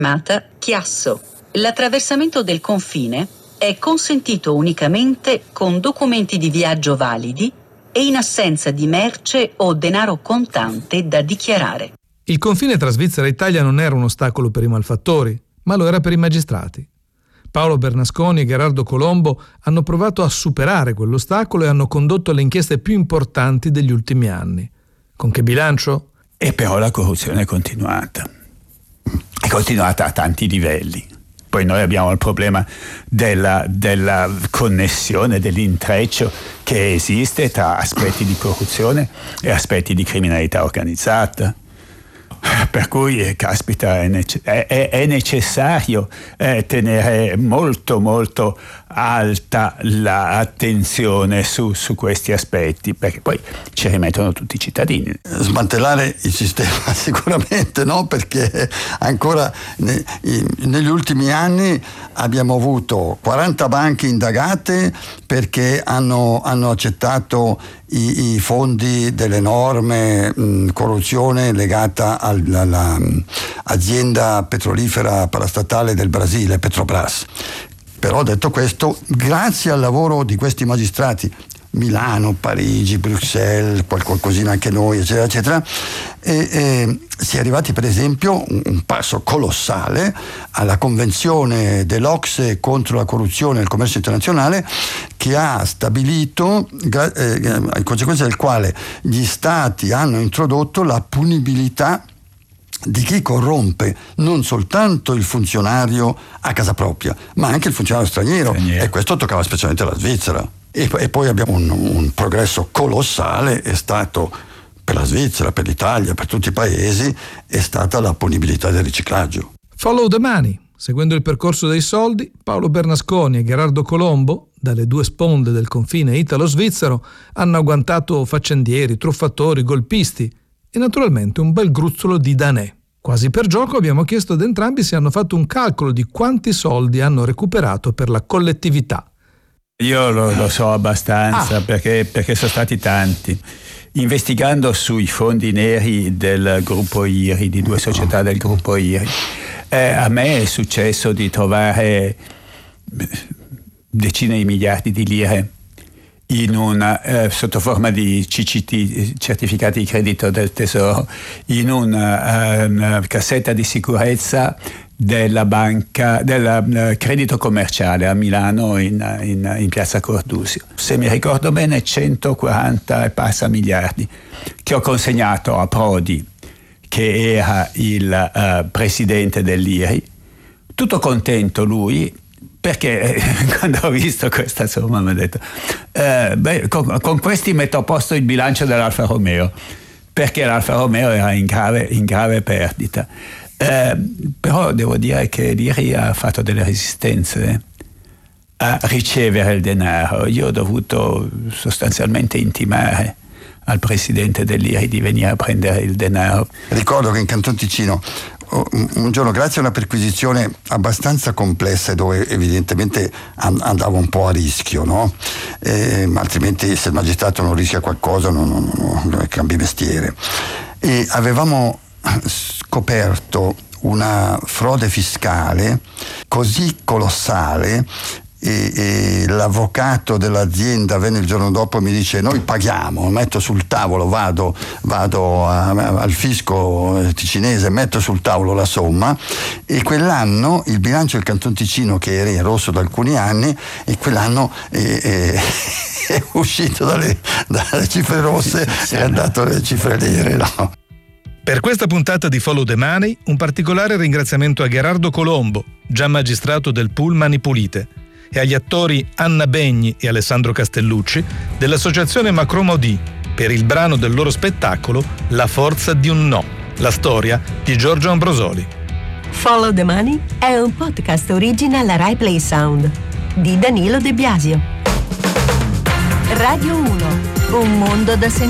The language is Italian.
chiamata Chiasso. L'attraversamento del confine è consentito unicamente con documenti di viaggio validi e in assenza di merce o denaro contante da dichiarare. Il confine tra Svizzera e Italia non era un ostacolo per i malfattori, ma lo era per i magistrati. Paolo Bernasconi e Gerardo Colombo hanno provato a superare quell'ostacolo e hanno condotto le inchieste più importanti degli ultimi anni. Con che bilancio? E però la corruzione è continuata a tanti livelli. Poi noi abbiamo il problema della connessione, dell'intreccio che esiste tra aspetti di corruzione e aspetti di criminalità organizzata. Per cui, caspita, è necessario tenere molto molto alta l'attenzione su questi aspetti, perché poi ci rimettono tutti i cittadini. Smantellare il sistema sicuramente no, perché ancora negli ultimi anni abbiamo avuto 40 banche indagate perché hanno accettato i fondi dell'enorme corruzione legata all'azienda petrolifera parastatale del Brasile, Petrobras. Però detto questo, grazie al lavoro di questi magistrati, Milano, Parigi, Bruxelles, qualcosina anche noi, eccetera, eccetera, si è arrivati per esempio un passo colossale alla convenzione dell'OCSE contro la corruzione e il commercio internazionale, che ha stabilito, in conseguenza del quale gli stati hanno introdotto la punibilità di chi corrompe non soltanto il funzionario a casa propria, ma anche il funzionario straniero. E questo toccava specialmente la Svizzera. E poi abbiamo un progresso colossale, è stato per la Svizzera, per l'Italia, per tutti i paesi, è stata la punibilità del riciclaggio. Follow the money. Seguendo il percorso dei soldi, Paolo Bernasconi e Gerardo Colombo, dalle due sponde del confine italo-svizzero, hanno agguantato faccendieri, truffatori, golpisti e naturalmente un bel gruzzolo di danè. Quasi per gioco abbiamo chiesto ad entrambi se hanno fatto un calcolo di quanti soldi hanno recuperato per la collettività. Io lo so abbastanza perché sono stati tanti. Investigando sui fondi neri del gruppo IRI, di due società del gruppo IRI, a me è successo di trovare decine di miliardi di lire sotto forma di CCT, certificati di credito del tesoro, in una cassetta di sicurezza della banca, del credito commerciale a Milano in piazza Cordusio. Se mi ricordo bene 140 e passa miliardi che ho consegnato a Prodi, che era il presidente dell'IRI, tutto contento lui, perché quando ho visto questa somma mi ha detto con questi metto a posto il bilancio dell'Alfa Romeo, perché l'Alfa Romeo era in grave perdita. Però devo dire che l'IRI ha fatto delle resistenze a ricevere il denaro. Io ho dovuto sostanzialmente intimare al presidente dell'IRI di venire a prendere il denaro. Ricordo che in Canton Ticino un giorno, grazie a una perquisizione abbastanza complessa, dove evidentemente andava un po' a rischio, no? Altrimenti se il magistrato non rischia qualcosa non cambi mestiere, e avevamo scoperto una frode fiscale così colossale, e l'avvocato dell'azienda venne il giorno dopo e mi dice: noi paghiamo, metto sul tavolo, vado al fisco ticinese, metto sul tavolo la somma. E quell'anno il bilancio del Canton Ticino, che era in rosso da alcuni anni, e quell'anno è uscito dalle cifre rosse, è andato alle cifre nere, no? Per questa puntata di Follow the Money, un particolare ringraziamento a Gerardo Colombo, già magistrato del Pool Mani Pulite, e agli attori Anna Begni e Alessandro Castellucci dell'associazione Macron Maudit per il brano del loro spettacolo La forza di un no, la storia di Giorgio Ambrosoli. Follow the Money è un podcast original Rai Play Sound di Danilo De Biasio. Radio 1, un mondo da sentire.